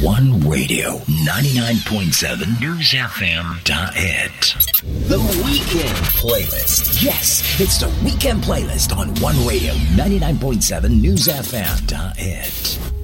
One Radio, 99.7 News FM.it. The Weekend Playlist. Yes, it's the Weekend Playlist on One Radio, 99.7 News FM.it.